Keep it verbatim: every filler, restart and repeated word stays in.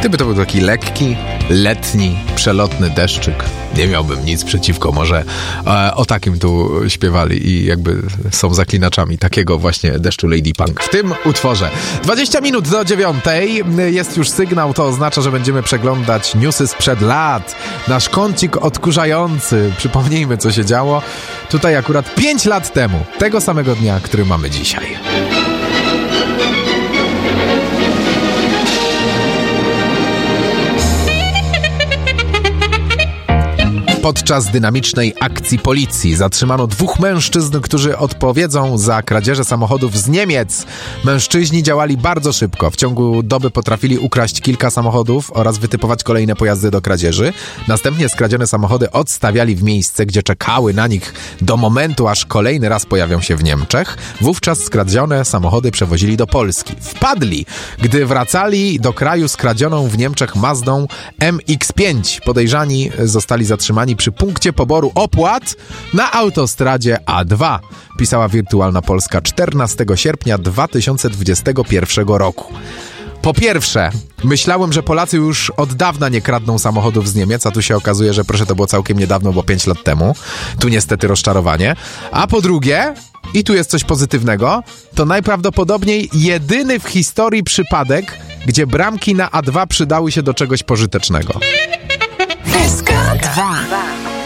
Gdyby to był taki lekki, letni, przelotny deszczyk, nie miałbym nic przeciwko. Może e, o takim tu śpiewali i jakby są zaklinaczami takiego właśnie deszczu Lady Punk w tym utworze. dwadzieścia minut do dziewiątej. Jest już sygnał, to oznacza, że będziemy przeglądać newsy sprzed lat. Nasz kącik odkurzający. Przypomnijmy, co się działo tutaj akurat pięć lat temu. Tego samego dnia, który mamy dzisiaj. Podczas dynamicznej akcji policji zatrzymano dwóch mężczyzn, którzy odpowiedzą za kradzieże samochodów z Niemiec. Mężczyźni działali bardzo szybko. W ciągu doby potrafili ukraść kilka samochodów oraz wytypować kolejne pojazdy do kradzieży. Następnie skradzione samochody odstawiali w miejsce, gdzie czekały na nich do momentu, aż kolejny raz pojawią się w Niemczech. Wówczas skradzione samochody przewozili do Polski. Wpadli, gdy wracali do kraju skradzioną w Niemczech Mazdą M X pięć. Podejrzani zostali zatrzymani przy punkcie poboru opłat na autostradzie A dwa, pisała Wirtualna Polska czternastego sierpnia dwa tysiące dwudziestego pierwszego roku. Po pierwsze, myślałem, że Polacy już od dawna nie kradną samochodów z Niemiec, a tu się okazuje, że proszę, to było całkiem niedawno, bo pięć lat temu. Tu niestety rozczarowanie. A po drugie, i tu jest coś pozytywnego, to najprawdopodobniej jedyny w historii przypadek, gdzie bramki na A dwa przydały się do czegoś pożytecznego. S K dwa.